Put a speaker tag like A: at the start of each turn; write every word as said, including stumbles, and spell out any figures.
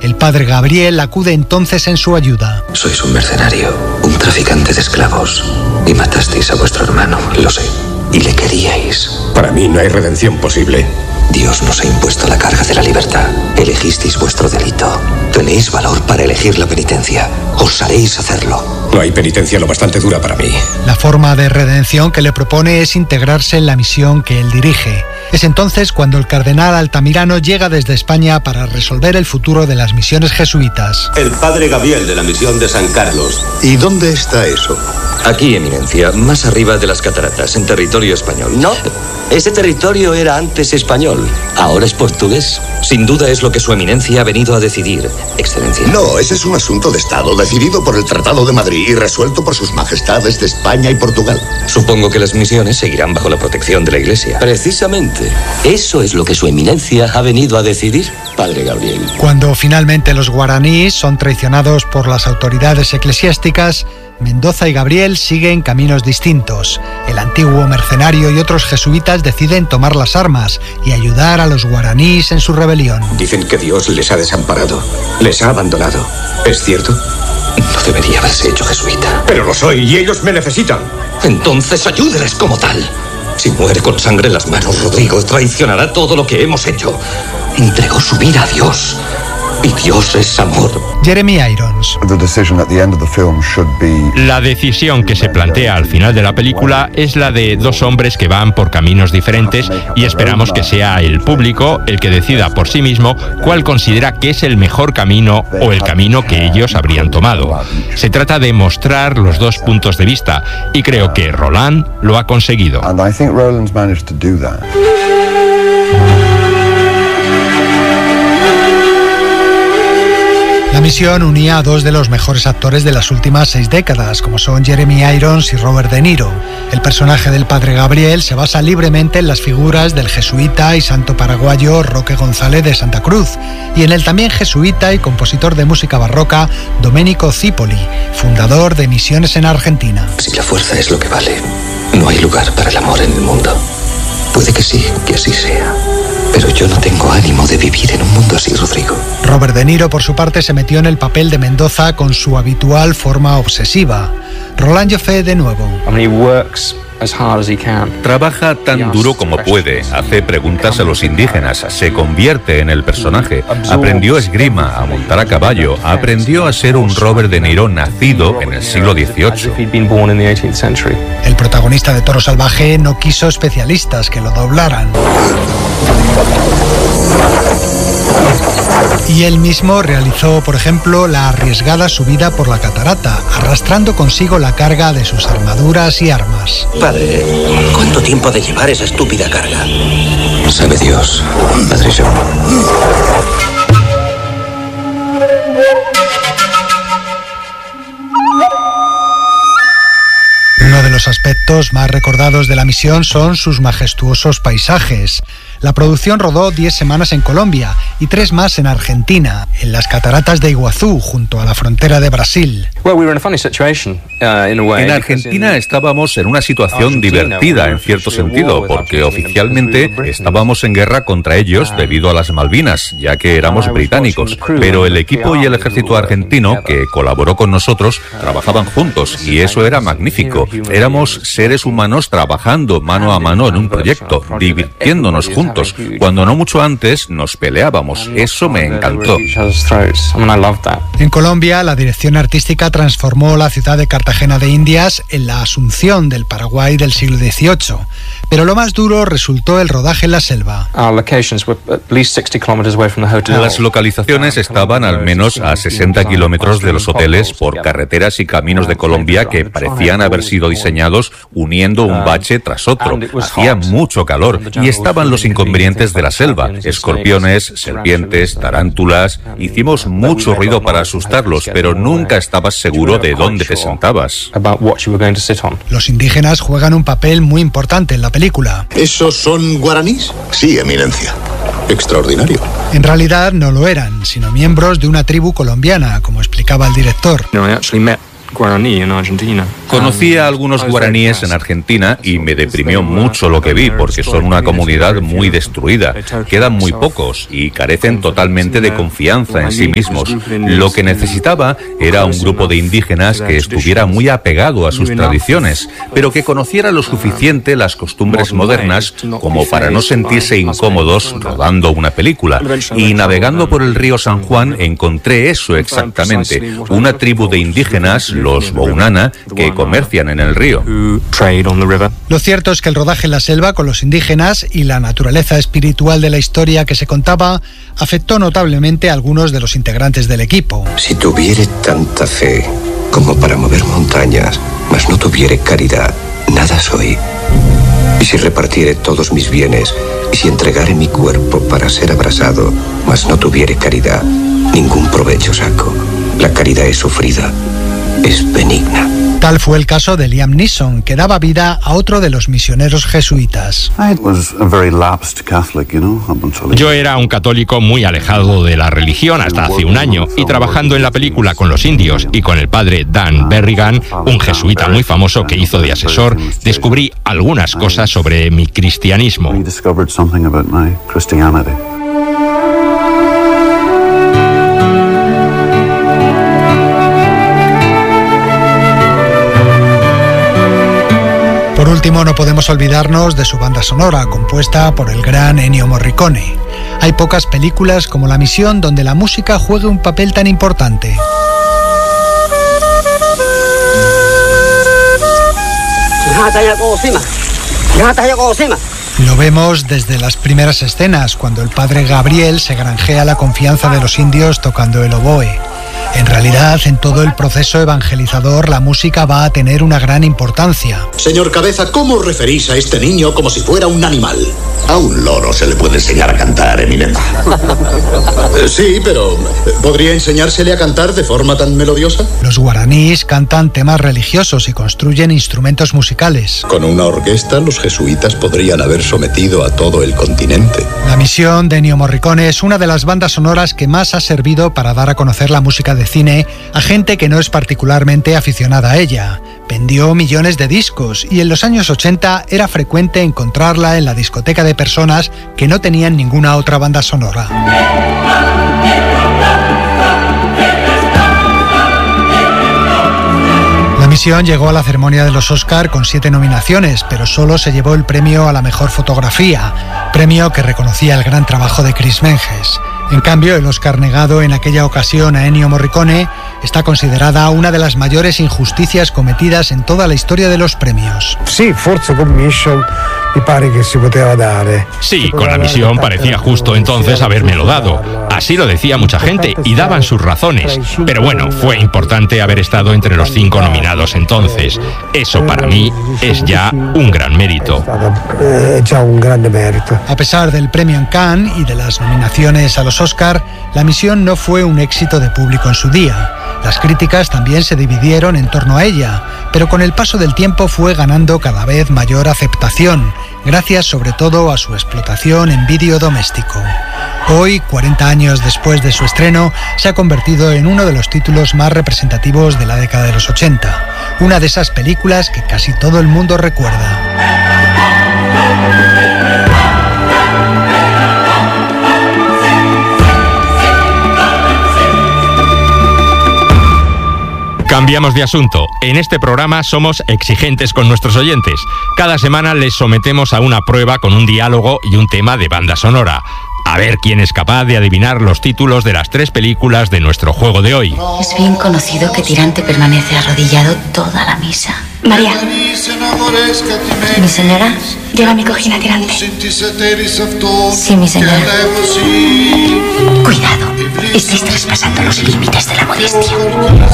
A: El padre Gabriel acude entonces en su ayuda.
B: Sois un mercenario, un traficante de esclavos, y matasteis a vuestro hermano, lo sé, y le queríais.
C: Para mí no hay redención posible.
B: Dios nos ha impuesto la carga de la libertad. Elegisteis vuestro delito. Tenéis valor para elegir la penitencia. Osaréis hacerlo.
C: No hay penitencia lo bastante dura para mí.
A: La forma de redención que le propone es integrarse en la misión que él dirige. Es entonces cuando el cardenal Altamirano llega desde España para resolver el futuro de las misiones jesuitas.
D: El padre Gabriel de la misión de San Carlos.
E: ¿Y dónde está eso?
F: Aquí, eminencia, más arriba de las cataratas, en territorio español.
G: No, ese territorio era antes español, ahora es portugués.
F: Sin duda es lo que su eminencia ha venido a decidir, excelencia.
E: No, ese es un asunto de Estado, decidido por el Tratado de Madrid y resuelto por sus majestades de España y Portugal.
F: Supongo que las misiones seguirán bajo la protección de la Iglesia.
G: Precisamente, eso es lo que su eminencia ha venido a decidir, padre Gabriel.
A: Cuando finalmente los guaraníes son traicionados por las autoridades eclesiásticas, Mendoza y Gabriel siguen caminos distintos. El antiguo mercenario y otros jesuitas deciden tomar las armas y ayudar a los guaraníes en su rebelión.
C: Dicen que Dios les ha desamparado, les ha abandonado. ¿Es cierto?
B: No debería haberse hecho jesuita.
C: Pero lo soy y ellos me necesitan.
F: Entonces ayúdeles como tal. Si muere con sangre en las manos, Rodrigo traicionará todo lo que hemos hecho. Entregó su vida a Dios. Y Dios es amor.
A: Jeremy Irons.
H: La decisión que se plantea al final de la película es la de dos hombres que van por caminos diferentes y esperamos que sea el público el que decida por sí mismo cuál considera que es el mejor camino o el camino que ellos habrían tomado. Se trata de mostrar los dos puntos de vista y creo que Roland lo ha conseguido.
A: La misión unía a dos de los mejores actores de las últimas seis décadas, como son Jeremy Irons y Robert De Niro. El personaje del padre Gabriel se basa libremente en las figuras del jesuita y santo paraguayo Roque González de Santa Cruz y en el también jesuita y compositor de música barroca Domenico Zipoli, fundador de Misiones en Argentina.
B: Si la fuerza es lo que vale, no hay lugar para el amor en el mundo. Puede que sí, que así sea. Pero yo no tengo ánimo de vivir en un mundo así, Rodrigo.
A: Robert De Niro, por su parte, se metió en el papel de Mendoza con su habitual forma obsesiva. Roland Joffé de nuevo.
I: Trabaja tan duro como puede, hace preguntas a los indígenas, se convierte en el personaje, aprendió esgrima, a montar a caballo, aprendió a ser un Robert De Niro nacido en el siglo dieciocho.
A: El protagonista de Toro Salvaje no quiso especialistas que lo doblaran. Y él mismo realizó, por ejemplo, la arriesgada subida por la catarata, arrastrando consigo la carga de sus armaduras y armas.
G: Padre, ¿cuánto tiempo ha de llevar esa estúpida carga?
B: Sabe Dios, Padre John.
A: Uno de los aspectos más recordados de la misión son sus majestuosos paisajes. La producción rodó diez semanas en Colombia y tres más en Argentina, en las cataratas de Iguazú, junto a la frontera de Brasil.
I: En Argentina estábamos en una situación divertida en cierto sentido, porque oficialmente estábamos en guerra contra ellos debido a las Malvinas, ya que éramos británicos. Pero el equipo y el ejército argentino que colaboró con nosotros trabajaban juntos y eso era magnífico. Éramos seres humanos trabajando mano a mano en un proyecto, divirtiéndonos juntos. Cuando no mucho antes nos peleábamos. Eso me encantó.
A: En Colombia, la dirección artística transformó la ciudad de Cartagena de Indias en la Asunción del Paraguay del siglo dieciocho. Pero lo más duro resultó el rodaje en la selva.
I: Las localizaciones estaban al menos a sesenta kilómetros de los hoteles por carreteras y caminos de Colombia que parecían haber sido diseñados uniendo un bache tras otro. Hacía mucho calor y estaban los inconvenientes de la selva, escorpiones, serpientes, tarántulas. Hicimos mucho ruido para asustarlos, pero nunca estabas seguro de dónde te sentabas.
A: Los indígenas juegan un papel muy importante en la película.
E: ¿Esos son guaraníes? Sí, eminencia. Extraordinario.
A: En realidad no lo eran, sino miembros de una tribu colombiana, como explicaba el director.
J: guaraní en Argentina.
I: Conocí a algunos guaraníes en Argentina y me deprimió mucho lo que vi, porque son una comunidad muy destruida. Quedan muy pocos y carecen totalmente de confianza en sí mismos. Lo que necesitaba era un grupo de indígenas que estuviera muy apegado a sus tradiciones, pero que conociera lo suficiente las costumbres modernas como para no sentirse incómodos rodando una película. Y navegando por el río San Juan encontré eso exactamente, una tribu de indígenas, los Bounana, que comercian en el río.
A: Lo cierto es que el rodaje en la selva con los indígenas y la naturaleza espiritual de la historia que se contaba afectó notablemente a algunos de los integrantes del equipo.
B: Si tuviere tanta fe como para mover montañas, mas no tuviere caridad, nada soy. Y si repartiere todos mis bienes, y si entregare mi cuerpo para ser abrasado, mas no tuviere caridad, ningún provecho saco. La caridad es sufrida, es benigna.
A: Tal fue el caso de Liam Neeson, que daba vida a otro de los misioneros jesuitas.
H: Yo era un católico muy alejado de la religión hasta hace un año, y trabajando en la película con los indios y con el padre Dan Berrigan, un jesuita muy famoso que hizo de asesor, descubrí algunas cosas sobre mi cristianismo.
A: Por último, no podemos olvidarnos de su banda sonora, compuesta por el gran Ennio Morricone. Hay pocas películas como La Misión donde la música juegue un papel tan importante. Lo vemos desde las primeras escenas, cuando el padre Gabriel se granjea la confianza de los indios tocando el oboe. En realidad, en todo el proceso evangelizador, la música va a tener una gran importancia.
E: Señor Cabeza, ¿cómo referís a este niño como si fuera un animal? A un loro se le puede enseñar a cantar, Eminenta. Sí, pero ¿podría enseñársele a cantar de forma tan melodiosa?
A: Los guaraníes cantan temas religiosos y construyen instrumentos musicales.
E: Con una orquesta, los jesuitas podrían haber sometido a todo el continente.
A: La Misión de Ennio Morricone es una de las bandas sonoras que más ha servido para dar a conocer la música de cine a gente que no es particularmente aficionada a ella. Vendió millones de discos y en los años ochenta era frecuente encontrarla en la discoteca de personas que no tenían ninguna otra banda sonora. La Misión llegó a la ceremonia de los Oscar con siete nominaciones, pero solo se llevó el premio a la mejor fotografía, premio que reconocía el gran trabajo de Chris Menges. En cambio, el Oscar negado en aquella ocasión a Ennio Morricone está considerada una de las mayores injusticias cometidas en toda la historia de los premios.
K: Sí, forse con Mission mi pare que se poteva dare.
H: Sí, con La Misión parecía justo entonces habérmelo dado. Así lo decía mucha gente y daban sus razones. Pero bueno, fue importante haber estado entre los cinco nominados entonces. Eso para mí es ya un gran mérito.
A: A pesar del premio en Cannes y de las nominaciones a los Oscar, La Misión no fue un éxito de público en su día. Las críticas también se dividieron en torno a ella, pero con el paso del tiempo fue ganando cada vez mayor aceptación, gracias sobre todo a su explotación en vídeo doméstico. Hoy, cuarenta años después de su estreno, se ha convertido en uno de los títulos más representativos de la década de los ochenta, una de esas películas que casi todo el mundo recuerda.
H: Cambiamos de asunto. En este programa somos exigentes con nuestros oyentes. Cada semana les sometemos a una prueba con un diálogo y un tema de banda sonora. A ver quién es capaz de adivinar los títulos de las tres películas de nuestro juego de hoy.
L: Es bien conocido que Tirante permanece arrodillado toda la misa.
M: María. Mi señora, lleva mi cojín a Tirante.
L: Sí, mi señora.
M: Cuidado, estáis traspasando los límites de la modestia.